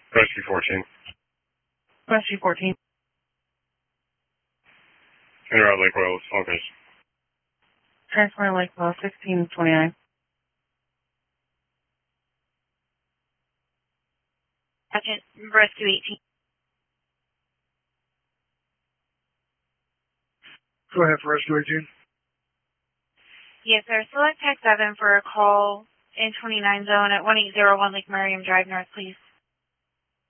Rescue 14. Rescue 14. Interroute Lake Royal, focus. Transfer Lake Royal 1629. Agent Rescue 18. Go ahead for Rescue 18. Yes, sir. Select Tech 7 for a call in 29 zone at 1801 Lake Merriam Drive North, please.